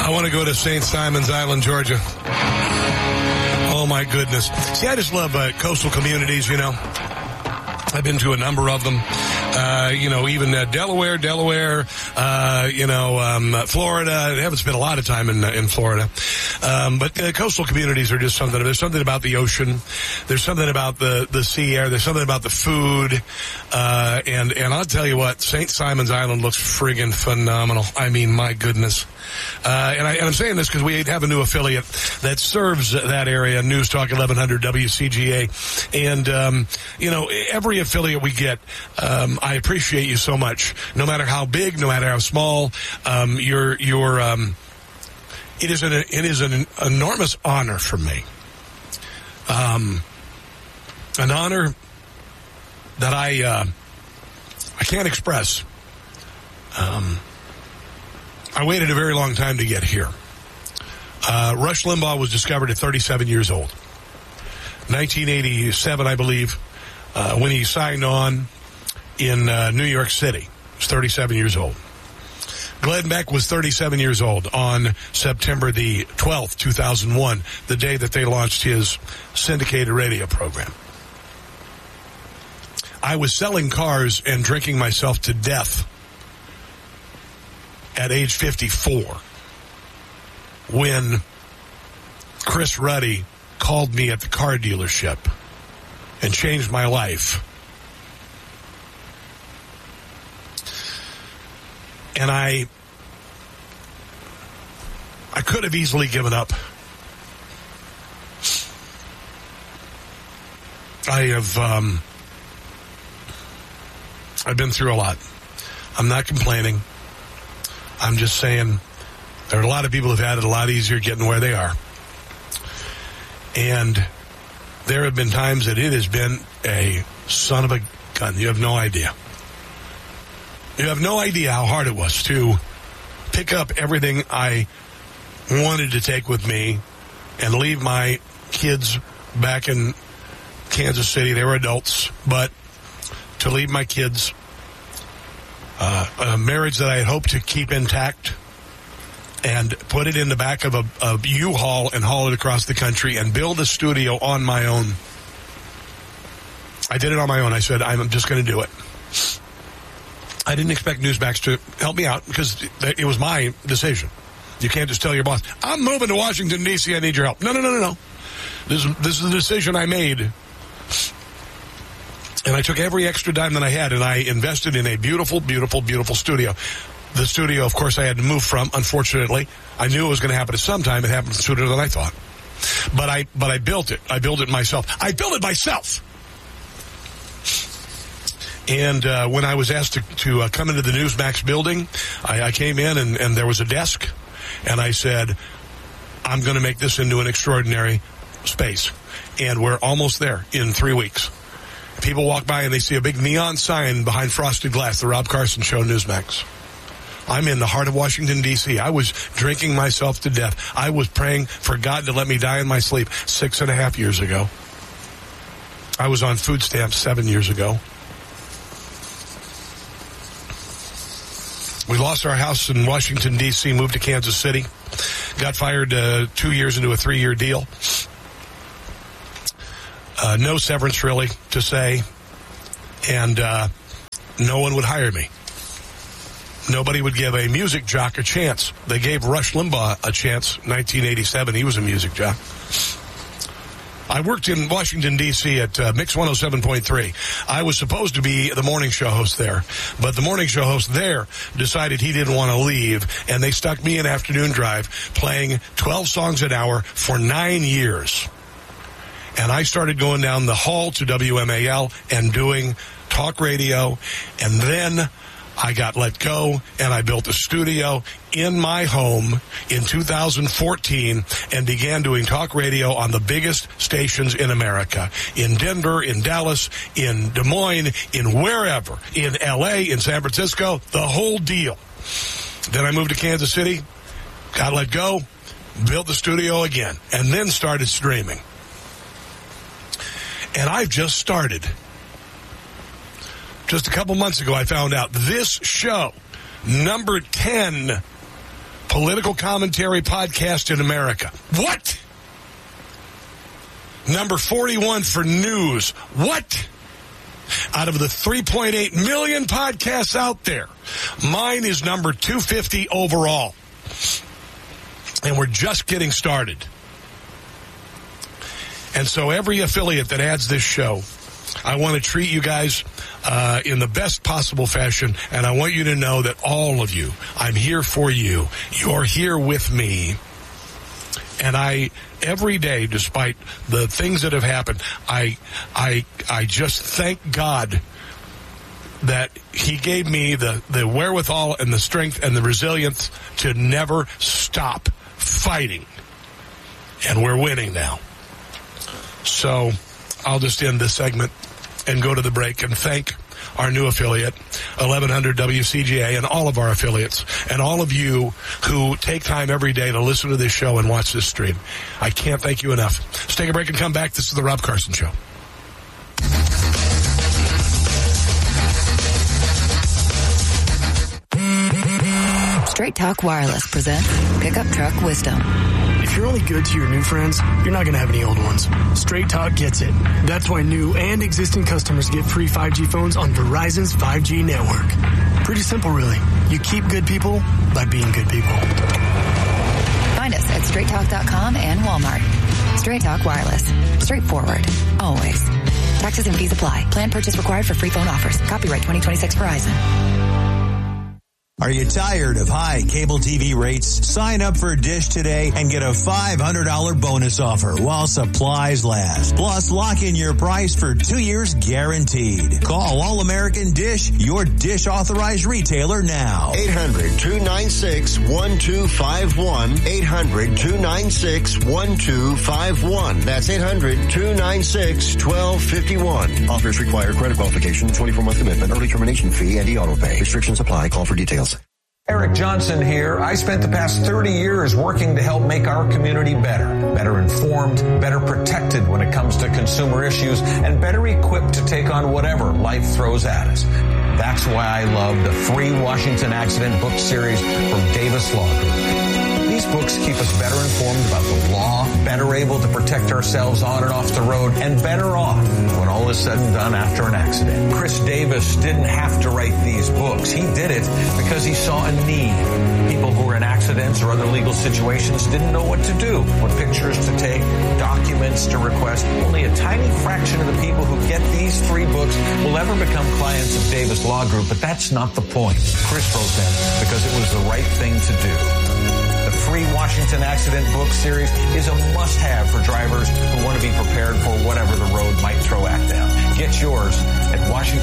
I want to go to St. Simon's Island, Georgia. Oh, my goodness. See, I just love coastal communities, you know. I've been to a number of them. Even Delaware, Florida. I haven't spent a lot of time in Florida. But coastal communities are just something. There's something about the ocean. There's something about the sea air. There's something about the food. And I'll tell you what, St. Simon's Island looks friggin' phenomenal. I mean, my goodness. And I'm saying this because we have a new affiliate that serves that area, News Talk 1100 WCGA. And, every affiliate we get, I appreciate you so much. No matter how big, no matter how small, it is an enormous honor for me. An honor that I can't express. I waited a very long time to get here. Rush Limbaugh was discovered at 37 years old. 1987, I believe, when he signed on in New York City. He was 37 years old. Glenn Beck was 37 years old on September the 12th, 2001, the day that they launched his syndicated radio program. I was selling cars and drinking myself to death at age 54 when Chris Ruddy called me at the car dealership and changed my life. And I could have easily given up. I've been through a lot. I'm not complaining. I'm just saying there are a lot of people who've had it a lot easier getting where they are. And there have been times that it has been a son of a gun. You have no idea. You have no idea how hard it was to pick up everything I wanted to take with me and leave my kids back in Kansas City. They were adults, but to leave my kids, a marriage that I had hoped to keep intact, and put it in the back of a U-Haul and haul it across the country and build a studio on my own. I did it on my own. I said, I'm just going to do it. I didn't expect Newsmax to help me out because it was my decision. You can't just tell your boss, I'm moving to Washington, D.C., I need your help. No. This is the decision I made. And I took every extra dime that I had, and I invested in a beautiful, beautiful, beautiful studio. The studio, of course, I had to move from, unfortunately. I knew it was going to happen at some time. It happened sooner than I thought. But I built it. I built it myself. And when I was asked to come into the Newsmax building, I came in, and there was a desk. And I said, I'm going to make this into an extraordinary space. And we're almost there in 3 weeks. People walk by and they see a big neon sign behind frosted glass, the Rob Carson Show, Newsmax. I'm in the heart of Washington, D.C. I was drinking myself to death. I was praying for God to let me die in my sleep 6.5 years ago. I was on food stamps 7 years ago. We lost our house in Washington, D.C., moved to Kansas City. Got fired 2 years into a 3-year deal. No severance, really, to say. And no one would hire me. Nobody would give a music jock a chance. They gave Rush Limbaugh a chance. 1987, he was a music jock. I worked in Washington, D.C. at Mix 107.3. I was supposed to be the morning show host there, but the morning show host there decided he didn't want to leave, and they stuck me in afternoon drive playing 12 songs an hour for 9 years. And I started going down the hall to WMAL and doing talk radio, and then I got let go, and I built a studio in my home in 2014 and began doing talk radio on the biggest stations in America, in Denver, in Dallas, in Des Moines, in wherever, in L.A., in San Francisco, the whole deal. Then I moved to Kansas City, got let go, built the studio again, and then started streaming. And I've just started. Just a couple months ago, I found out this show, number 10 political commentary podcast in America. What? Number 41 for news. What? Out of the 3.8 million podcasts out there, mine is number 250 overall. And we're just getting started. And so every affiliate that adds this show, I want to treat you guys in the best possible fashion, and I want you to know that all of you, I'm here for you. You're here with me. And every day, despite the things that have happened, I just thank God that He gave me the wherewithal and the strength and the resilience to never stop fighting. And we're winning now. So I'll just end this segment and go to the break and thank our new affiliate, 1100 WCGA, and all of our affiliates, and all of you who take time every day to listen to this show and watch this stream. I can't thank you enough. Let's take a break and come back. This is the Rob Carson Show. Straight Talk Wireless presents Pickup Truck Wisdom. If you're only good to your new friends, you're not going to have any old ones. Straight Talk gets it. That's why new and existing customers get free 5G phones on Verizon's 5G network. Pretty simple, really. You keep good people by being good people. Find us at straighttalk.com and Walmart. Straight Talk Wireless. Straightforward. Always. Taxes and fees apply. Plan purchase required for free phone offers. Copyright 2026 Verizon. Are you tired of high cable TV rates? Sign up for Dish today and get a $500 bonus offer while supplies last. Plus, lock in your price for 2 years guaranteed. Call All American Dish, your Dish authorized retailer now. 800-296-1251. 800-296-1251. That's 800-296-1251. Offers require credit qualification, 24-month commitment, early termination fee, and e-auto pay. Restrictions apply. Call for details. Eric Johnson here. I spent the past 30 years working to help make our community better informed, better protected when it comes to consumer issues, and better equipped to take on whatever life throws at us. That's why I love the free Washington Accident book series from Davis Law Group. These books keep us better informed about the law, better able to protect ourselves on and off the road, and better off when all is said and done after an accident. Chris Davis didn't have to write these books. He did it because he saw a need. People who were in accidents or other legal situations didn't know what to do, what pictures to take, documents to request. Only a tiny fraction of the people who get these 3 books will ever become clients of Davis Law Group, but that's not the point. Chris wrote them because it was the right thing to do. The free Washington Accident book series is a must-have